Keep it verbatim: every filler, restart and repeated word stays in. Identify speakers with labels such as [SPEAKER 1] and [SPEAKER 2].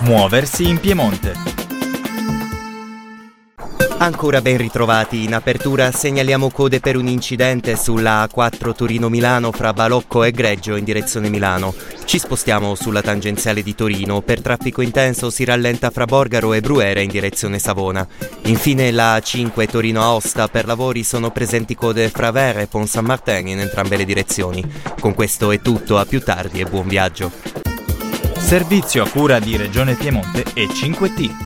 [SPEAKER 1] Muoversi in Piemonte.
[SPEAKER 2] Ancora ben ritrovati. In apertura segnaliamo code per un incidente sulla A quattro Torino-Milano fra Balocco e Greggio in direzione Milano. Ci spostiamo sulla tangenziale di Torino. Per traffico intenso si rallenta fra Borgaro e Bruera in direzione Savona. Infine la A cinque Torino-Aosta. Per lavori sono presenti code fra Ver e Pont Saint Martin in entrambe le direzioni. Con questo è tutto, a più tardi e buon viaggio.
[SPEAKER 1] Servizio a cura di Regione Piemonte e cinque T.